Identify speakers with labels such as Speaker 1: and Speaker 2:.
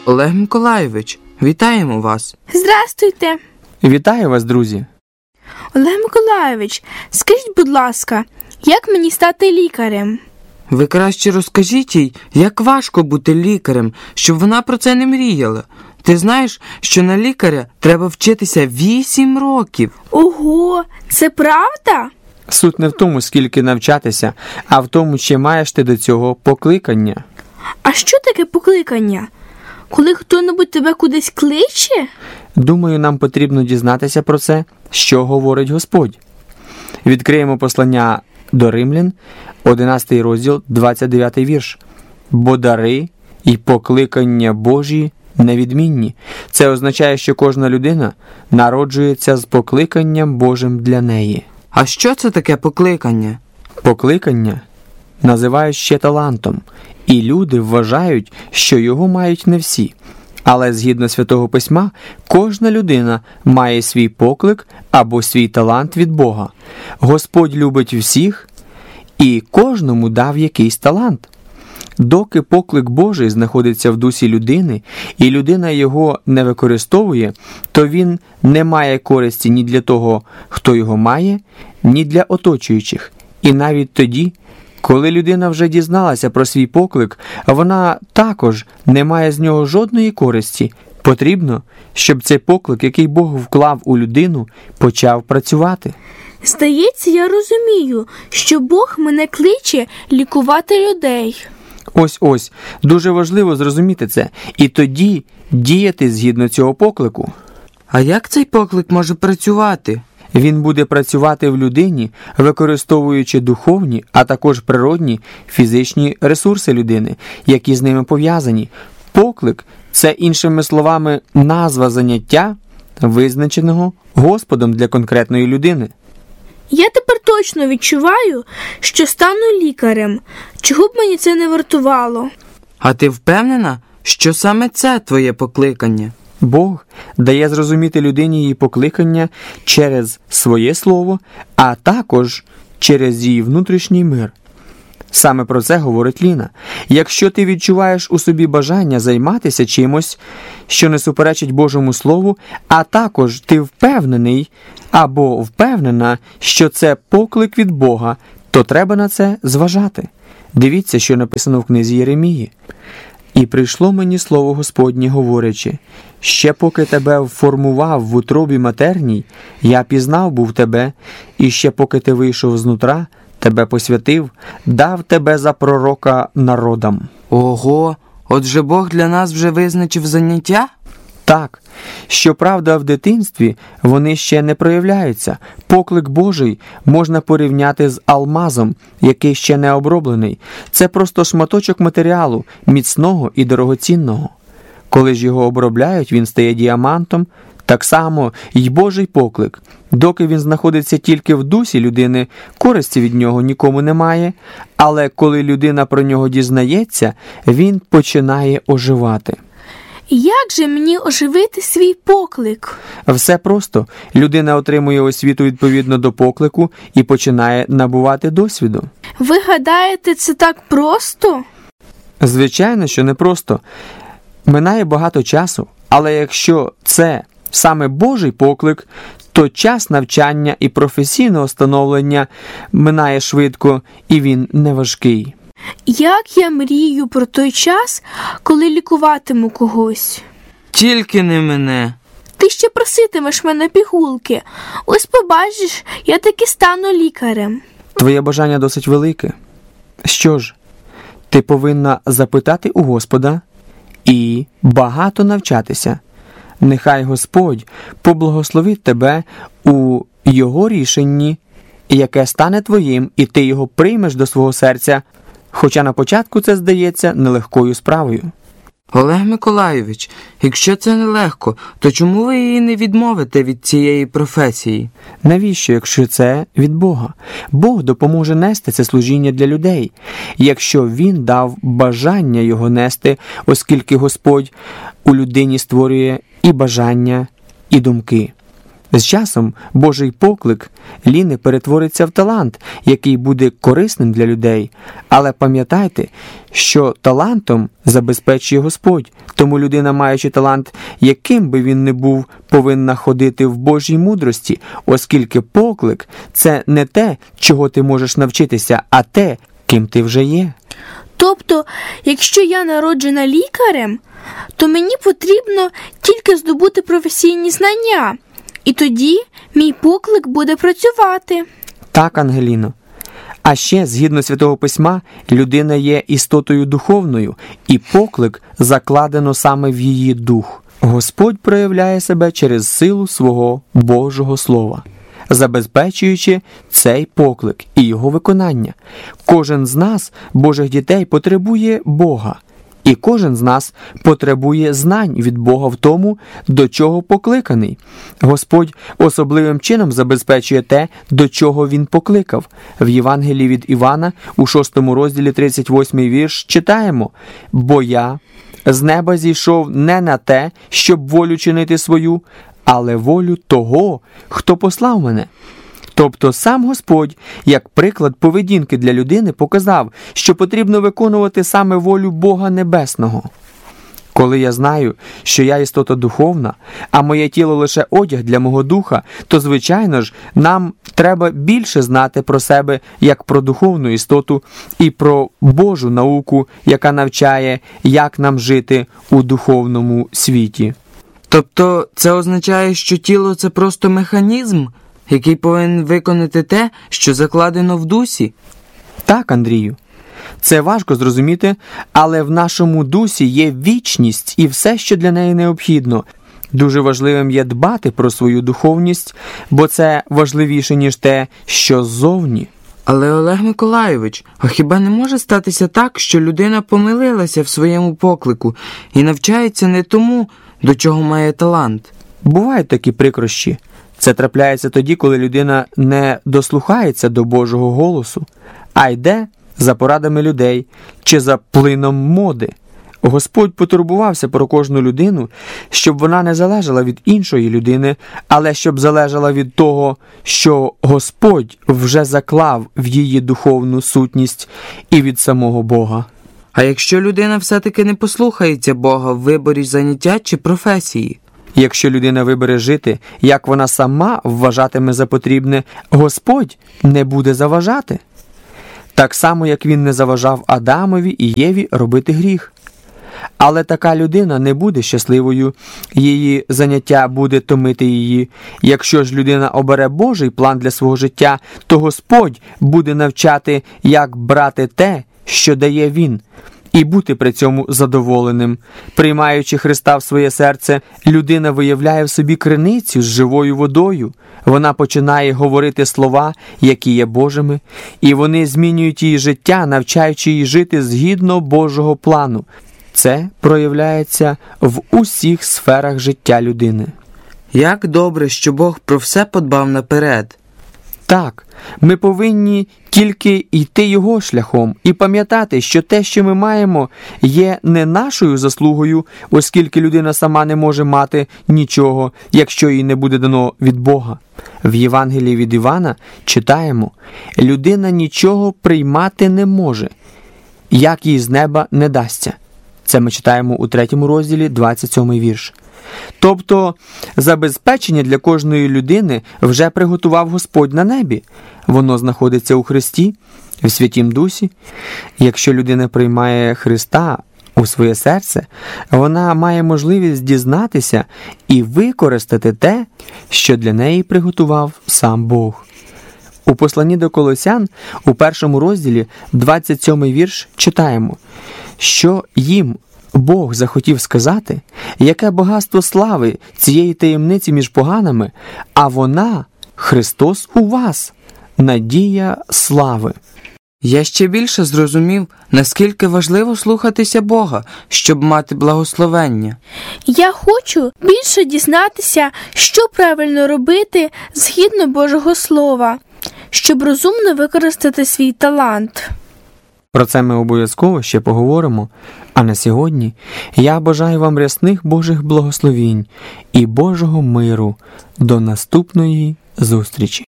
Speaker 1: Олег Миколайович, вітаємо вас.
Speaker 2: Здрастуйте.
Speaker 3: Вітаю вас, друзі.
Speaker 2: Олег Миколайович, скажіть, будь ласка, як мені стати лікарем?
Speaker 1: Ви краще розкажіть їй, як важко бути лікарем, щоб вона про це не мріяла. Ти знаєш, що на лікаря треба вчитися 8 років.
Speaker 2: Ого, це правда?
Speaker 3: Суть не в тому, скільки навчатися, а в тому, чи маєш ти до цього покликання.
Speaker 2: А що таке покликання? Коли хто-небудь тебе кудись кличе?
Speaker 3: Думаю, нам потрібно дізнатися про це, що говорить Господь. Відкриємо послання до Римлян, 11 розділ, 29 вірш. «Бо дари і покликання Божі невідмінні». Це означає, що кожна людина народжується з покликанням Божим для неї.
Speaker 1: А що це таке покликання?
Speaker 3: Покликання називають ще талантом, і люди вважають, що його мають не всі. Але згідно Святого Письма, кожна людина має свій поклик або свій талант від Бога. Господь любить всіх і кожному дав якийсь талант. Доки поклик Божий знаходиться в дусі людини, і людина його не використовує, то він не має користі ні для того, хто його має, ні для оточуючих. І навіть тоді, коли людина вже дізналася про свій поклик, вона також не має з нього жодної користі. Потрібно, щоб цей поклик, який Бог вклав у людину, почав працювати.
Speaker 2: Здається, я розумію, що Бог мене кличе лікувати людей.
Speaker 3: Ось, дуже важливо зрозуміти це, і тоді діяти згідно цього поклику.
Speaker 1: А як цей поклик може працювати?
Speaker 3: Він буде працювати в людині, використовуючи духовні, а також природні, фізичні ресурси людини, які з ними пов'язані. Поклик – це, іншими словами, назва заняття, визначеного Господом для конкретної людини.
Speaker 2: Я тепер точно відчуваю, що стану лікарем. Чого б мені це не вартувало?
Speaker 1: А ти впевнена, що саме це твоє покликання?
Speaker 3: Бог дає зрозуміти людині її покликання через своє слово, а також через її внутрішній мир. Саме про це говорить Ліна. Якщо ти відчуваєш у собі бажання займатися чимось, що не суперечить Божому Слову, а також ти впевнений або впевнена, що це поклик від Бога, то треба на це зважати. Дивіться, що написано в книзі Єремії. «І прийшло мені слово Господнє, говорячи, ще поки тебе вформував в утробі матерній, я пізнав був тебе, і ще поки ти вийшов знутра, тебе посвятив, дав тебе за пророка народам».
Speaker 1: Ого, отже Бог для нас вже визначив заняття?
Speaker 3: Так, щоправда, в дитинстві вони ще не проявляються. Поклик Божий можна порівняти з алмазом, який ще не оброблений. Це просто шматочок матеріалу, міцного і дорогоцінного. Коли ж його обробляють, він стає діамантом. Так само й Божий поклик. Доки він знаходиться тільки в дусі людини, користі від нього нікому немає, але коли людина про нього дізнається, він починає оживати.
Speaker 2: Як же мені оживити свій поклик?
Speaker 3: Все просто. Людина отримує освіту відповідно до поклику і починає набувати досвіду.
Speaker 2: Ви гадаєте, це так просто?
Speaker 3: Звичайно, що не просто. Минає багато часу, але якщо це саме Божий поклик, то час навчання і професійного становлення минає швидко, і він не важкий.
Speaker 2: Як я мрію про той час, коли лікуватиму когось.
Speaker 1: Тільки не мене.
Speaker 2: Ти ще проситимеш мене пігулки. Ось побачиш, я таки стану лікарем.
Speaker 3: Твоє бажання досить велике. Що ж, ти повинна запитати у Господа і багато навчатися. Нехай Господь поблагословить тебе у Його рішенні, яке стане твоїм, і ти його приймеш до свого серця, хоча на початку це здається нелегкою справою.
Speaker 1: Олег Миколайович, якщо це нелегко, то чому ви її не відмовите від цієї професії?
Speaker 3: Навіщо, якщо це від Бога? Бог допоможе нести це служіння для людей, якщо Він дав бажання його нести, оскільки Господь у людині створює і бажання, і думки. З часом Божий поклик Ліни перетвориться в талант, який буде корисним для людей. Але пам'ятайте, що талантом забезпечує Господь. Тому людина, маючи талант, яким би він не був, повинна ходити в Божій мудрості, оскільки поклик – це не те, чого ти можеш навчитися, а те, ким ти вже є.
Speaker 2: Тобто, якщо я народжена лікарем, то мені потрібно тільки здобути професійні знання, і тоді мій поклик буде працювати.
Speaker 3: Так, Ангеліно. А ще, згідно Святого Письма, людина є істотою духовною, і поклик закладено саме в її дух. Господь проявляє себе через силу свого Божого Слова, забезпечуючи цей поклик і його виконання. Кожен з нас, Божих дітей, потребує Бога. І кожен з нас потребує знань від Бога в тому, до чого покликаний. Господь особливим чином забезпечує те, до чого Він покликав. В Євангелії від Івана у 6 розділі 38 вірш читаємо: «Бо я з неба зійшов не на те, щоб волю чинити свою, але волю того, хто послав мене». Тобто сам Господь, як приклад поведінки для людини, показав, що потрібно виконувати саме волю Бога Небесного. Коли я знаю, що я істота духовна, а моє тіло лише одяг для мого духа, то, звичайно ж, нам треба більше знати про себе як про духовну істоту і про Божу науку, яка навчає, як нам жити у духовному світі.
Speaker 1: Тобто це означає, що тіло – це просто механізм, який повинен виконати те, що закладено в дусі?
Speaker 3: Так, Андрію. Це важко зрозуміти, але в нашому дусі є вічність і все, що для неї необхідно. Дуже важливим є дбати про свою духовність, бо це важливіше, ніж те, що ззовні.
Speaker 1: Але, Олег Миколайович, а хіба не може статися так, що людина помилилася в своєму поклику і навчається не тому, до чого має талант?
Speaker 3: Бувають такі прикрощі. Це трапляється тоді, коли людина не дослухається до Божого голосу, а йде за порадами людей чи за плином моди. Господь потурбувався про кожну людину, щоб вона не залежала від іншої людини, але щоб залежала від того, що Господь вже заклав в її духовну сутність, і від самого Бога.
Speaker 1: А якщо людина все-таки не послухається Бога в виборі заняття чи професії?
Speaker 3: Якщо людина вибере жити, як вона сама вважатиме за потрібне, Господь не буде заважати. Так само, як Він не заважав Адамові і Єві робити гріх. Але така людина не буде щасливою, її заняття буде томити її. Якщо ж людина обере Божий план для свого життя, то Господь буде навчати, як брати те, що дає Він, і бути при цьому задоволеним. Приймаючи Христа в своє серце, людина виявляє в собі криницю з живою водою. Вона починає говорити слова, які є Божими, і вони змінюють її життя, навчаючи її жити згідно Божого плану. Це проявляється в усіх сферах життя людини.
Speaker 1: Як добре, що Бог про все подбав наперед.
Speaker 3: Так, ми повинні тільки йти Його шляхом і пам'ятати, що те, що ми маємо, є не нашою заслугою, оскільки людина сама не може мати нічого, якщо їй не буде дано від Бога. В Євангелії від Івана читаємо: «Людина нічого приймати не може, як їй з неба не дасться». Це ми читаємо у 3 розділі, 27 вірш. Тобто, забезпечення для кожної людини вже приготував Господь на небі. Воно знаходиться у Христі, в Святім Дусі. Якщо людина приймає Христа у своє серце, вона має можливість дізнатися і використати те, що для неї приготував сам Бог. У посланні до Колосян, у 1 розділі, 27 вірш, читаємо, що їм Бог захотів сказати, яке багатство слави цієї таємниці між поганими, а вона – Христос у вас, надія слави.
Speaker 1: Я ще більше зрозумів, наскільки важливо слухатися Бога, щоб мати благословення.
Speaker 2: Я хочу більше дізнатися, що правильно робити згідно Божого Слова, щоб розумно використати свій талант.
Speaker 3: Про це ми обов'язково ще поговоримо. А на сьогодні я бажаю вам рясних Божих благословінь і Божого миру. До наступної зустрічі.